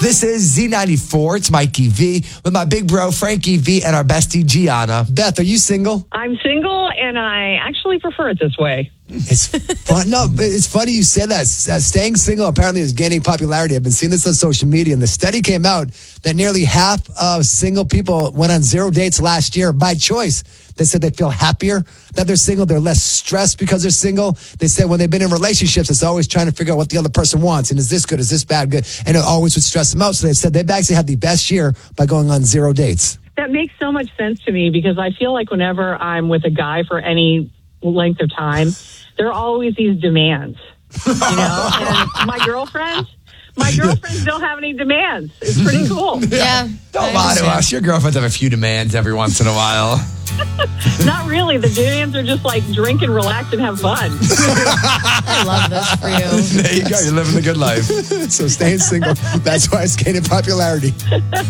This is Z94. It's Mikey V with my big bro, Frankie V, and our bestie, Gianna. Beth, are you single? I'm single, and I actually prefer it this way. It's fun. No, but it's funny you say that. Staying single apparently is gaining popularity. I've been seeing this on social media, and the study came out that nearly half of single people went on 0 dates last year by choice. They said they feel happier that they're single. They're less stressed because they're single. They said when they've been in relationships, it's always trying to figure out what the other person wants. And is this good? Is this bad? Good. And it always would stress them out. So they said they've actually had the best year by going on 0 dates. That makes so much sense to me because I feel like whenever I'm with a guy for any length of time, there are always these demands, you know? And my girlfriends don't have any demands. It's pretty cool. Yeah. Don't lie to us. Your girlfriends have a few demands every once in a while. Not really. The demands are just like drink and relax and have fun. I love this for you. There you go. You're living the good life. So staying single, that's why it's gaining popularity.